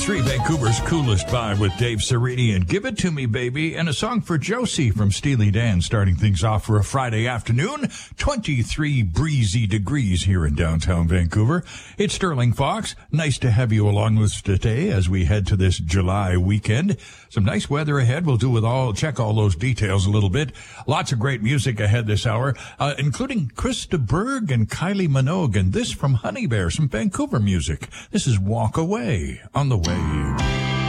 93, Vancouver's coolest vibe with Dave Serini and Give It To Me, Baby, and a song for Josie from Steely Dan, starting things off for a Friday afternoon. 23 breezy degrees here in downtown Vancouver. It's Sterling Fox. Nice to have you along with us today as we head to this July weekend. Some nice weather ahead. We'll check all those details a little bit. Lots of great music ahead this hour, including Krista Berg and Kylie Minogue, and this from Honey Bear, some Vancouver music. This is Walk Away on the Wave.